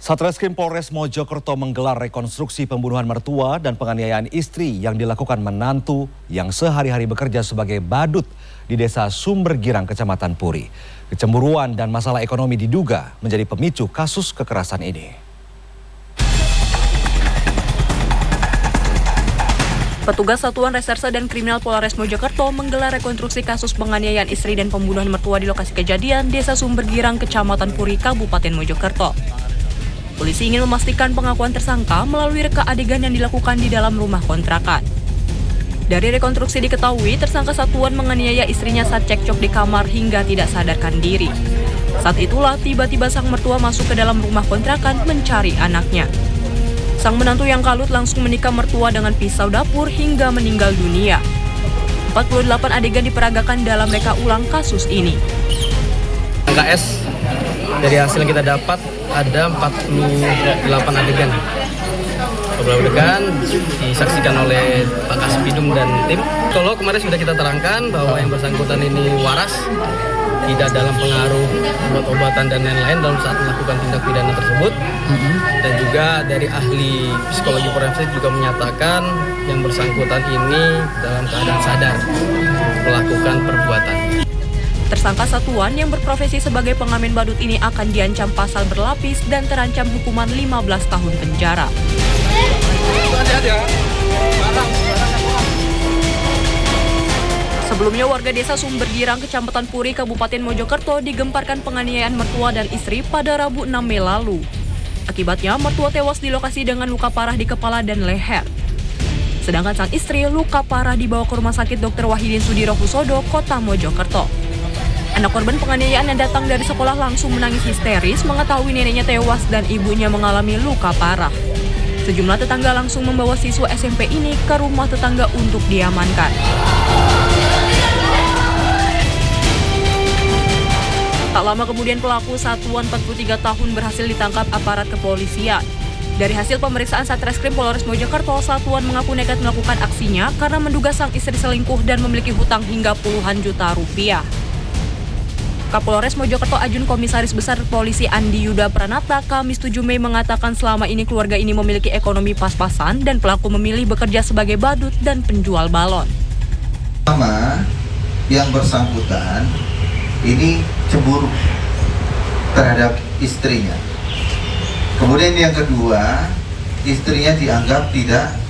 Satreskrim Polres Mojokerto menggelar rekonstruksi pembunuhan mertua dan penganiayaan istri yang dilakukan menantu yang sehari-hari bekerja sebagai badut di Desa Sumbergirang, Kecamatan Puri. Kecemburuan dan masalah ekonomi diduga menjadi pemicu kasus kekerasan ini. Petugas Satuan Reserse dan Kriminal Polres Mojokerto menggelar rekonstruksi kasus penganiayaan istri dan pembunuhan mertua di lokasi kejadian Desa Sumbergirang, Kecamatan Puri, Kabupaten Mojokerto. Polisi ingin memastikan pengakuan tersangka melalui reka adegan yang dilakukan di dalam rumah kontrakan. Dari rekonstruksi diketahui, tersangka Satuan menganiaya istrinya saat cekcok di kamar hingga tidak sadarkan diri. Saat itulah tiba-tiba sang mertua masuk ke dalam rumah kontrakan mencari anaknya. Sang menantu yang kalut langsung menikam mertua dengan pisau dapur hingga meninggal dunia. 48 adegan diperagakan dalam reka ulang kasus ini. KS dari hasil yang kita dapat ada 48 adegan. Beberapa adegan disaksikan oleh Pak Kasbidum dan tim. Kalau kemarin sudah kita terangkan bahwa yang bersangkutan ini waras, tidak dalam pengaruh obat-obatan dan lain-lain dalam saat melakukan tindak pidana tersebut. Dan juga dari ahli psikologi forensik juga menyatakan yang bersangkutan ini dalam keadaan sadar melakukan perbuatan. Tersangka Satuan yang berprofesi sebagai pengamen badut ini akan diancam pasal berlapis dan terancam hukuman 15 tahun penjara. Sebelumnya warga Desa Sumbergirang, Kecamatan Puri, Kabupaten Mojokerto digemparkan penganiayaan mertua dan istri pada Rabu 6 Mei lalu. Akibatnya mertua tewas di lokasi dengan luka parah di kepala dan leher. Sedangkan sang istri luka parah dibawa ke Rumah Sakit Dr. Wahidin Sudirohusodo, Kota Mojokerto. Anak korban penganiayaan yang datang dari sekolah langsung menangis histeris mengetahui neneknya tewas dan ibunya mengalami luka parah. Sejumlah tetangga langsung membawa siswa SMP ini ke rumah tetangga untuk diamankan. Tak lama kemudian pelaku Satuan 43 tahun berhasil ditangkap aparat kepolisian. Dari hasil pemeriksaan Satreskrim Polres Mojokerto, Satuan mengaku nekat melakukan aksinya karena menduga sang istri selingkuh dan memiliki hutang hingga puluhan juta rupiah. Kapolres Mojokerto Ajun Komisaris Besar Polisi Andi Yuda Pranata Kamis 7 Mei mengatakan selama ini keluarga ini memiliki ekonomi pas-pasan dan pelaku memilih bekerja sebagai badut dan penjual balon. Pertama, yang bersangkutan ini cemburu terhadap istrinya. Kemudian yang kedua, istrinya dianggap tidak